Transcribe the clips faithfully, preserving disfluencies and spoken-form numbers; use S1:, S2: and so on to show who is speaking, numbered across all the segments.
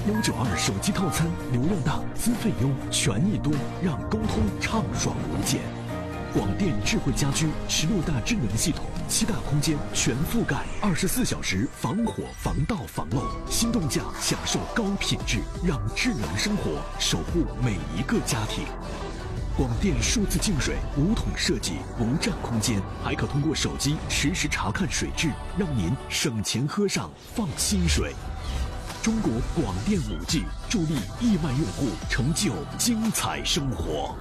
S1: 幺九二手机套餐，流量大，资费优，权益多，让沟通畅爽无间。广电智慧家居十六大智能系统，七大空间全覆盖，二十四小时防火防盗防漏，心动价享受高品质，让智能生活守护每一个家庭。广电数字净水无桶设计，无占空间，还可通过手机实时查看水质，让您省钱喝上放心水。中国广电五 G 助力亿万用户成就精彩生活。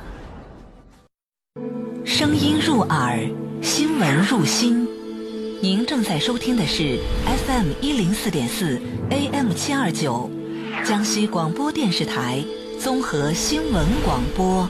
S2: 声音入耳，新闻入心。您正在收听的是 F M 一零四点四 A M 七二九，江西广播电视台综合新闻广播。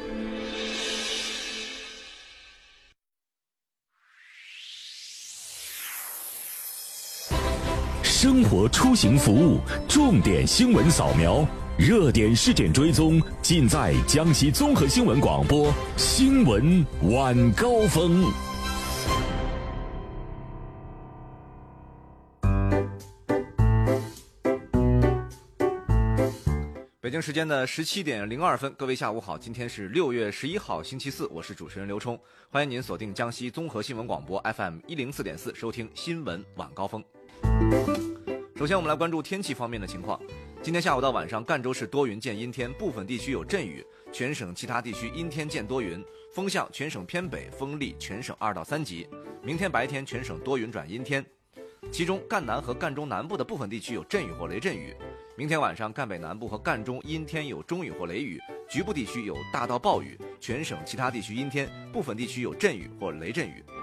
S3: 生活出行服务重点新闻扫描，热点事件追踪，尽在江西综合新闻广播新闻晚高峰。
S4: 北京时间的十七点零二分，各位下午好，今天是六月十一号星期四，我是主持人刘冲，欢迎您锁定江西综合新闻广播 F M 一零四点四，收听新闻晚高峰。首先我们来关注天气方面的情况。今天下午到晚上，赣州市多云见阴天，部分地区有阵雨，全省其他地区阴天见多云，风向全省偏北，风力全省二到三级。明天白天全省多云转阴天，其中赣南和赣中南部的部分地区有阵雨或雷阵雨。明天晚上赣北南部和赣中阴天有中雨或雷雨，局部地区有大到暴雨，全省其他地区阴天，部分地区有阵雨或雷阵雨。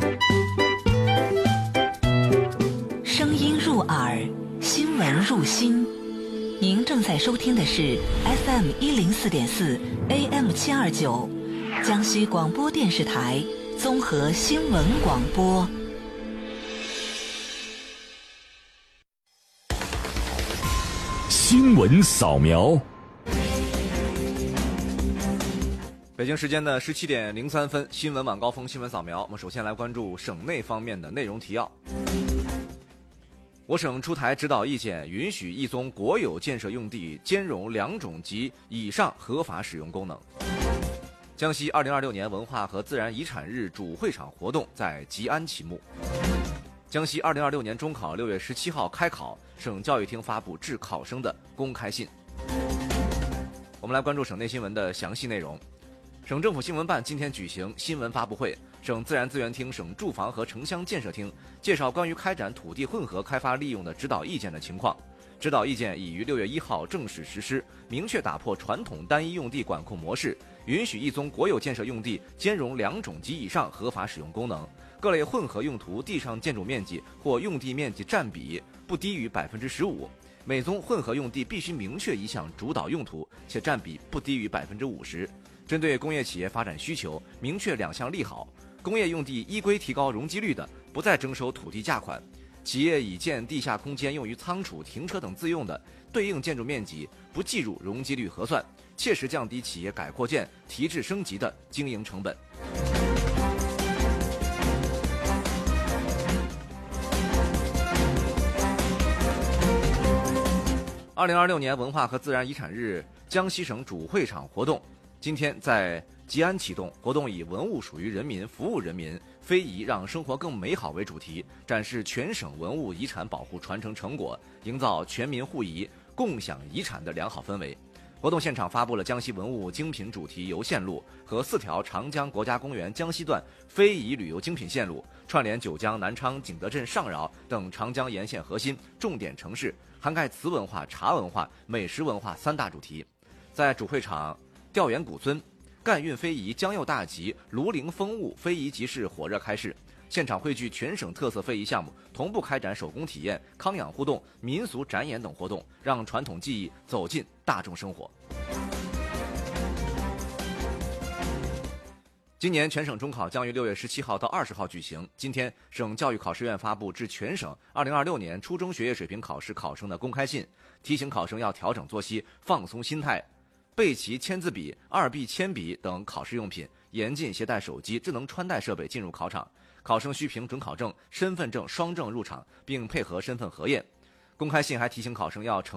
S2: 声音入耳，新闻入心。您正在收听的是 F M 一零四点四 A M 七二九，江西广播电视台综合新闻广播。
S3: 新闻扫描。
S4: 北京时间的十七点零三分，新闻晚高峰新闻扫描。我们首先来关注省内方面的内容提要。我省出台指导意见，允许一宗国有建设用地兼容两种及以上合法使用功能。江西二零二六年文化和自然遗产日主会场活动在吉安启幕。江西二零二六年中考六月十七号开考，省教育厅发布致考生的公开信。我们来关注省内新闻的详细内容。省政府新闻办今天举行新闻发布会，省自然资源厅、省住房和城乡建设厅介绍关于开展土地混合开发利用的指导意见的情况。指导意见已于六月一号正式实施，明确打破传统单一用地管控模式，允许一宗国有建设用地兼容两种及以上合法使用功能，各类混合用途地上建筑面积或用地面积占比不低于百分之十五，每宗混合用地必须明确一项主导用途，且占比不低于百分之五十。针对工业企业发展需求，明确两项利好：工业用地依规提高容积率的，不再征收土地价款；企业已建地下空间用于仓储、停车等自用的，对应建筑面积不计入容积率核算，切实降低企业改扩建、提质升级的经营成本。二零二六年文化和自然遗产日江西省主会场活动今天在吉安启动，活动以文物属于人民，服务人民，非遗让生活更美好为主题，展示全省文物遗产保护传承成果，营造全民互遗、共享遗产的良好氛围。活动现场发布了江西文物精品主题游线路和四条长江国家公园江西段非遗旅游精品线路，串联九江、南昌、景德镇、上饶等长江沿线核心重点城市，涵盖瓷文化、茶文化、美食文化三大主题。在主会场，调研古村、赣韵非遗、江右大集、庐陵风物非遗集市火热开市，现场汇聚全省特色非遗项目，同步开展手工体验、康养互动、民俗展演等活动，让传统技艺走进大众生活。今年全省中考将于六月十七号到二十号举行。今天，省教育考试院发布致全省二零二六年初中学业水平考试考生的公开信，提醒考生要调整作息，放松心态，备齐签字笔、二 B 铅笔等考试用品，严禁携带手机、智能穿戴设备进入考场。考生需凭准考证、身份证双证入场，并配合身份核验。公开信还提醒考生要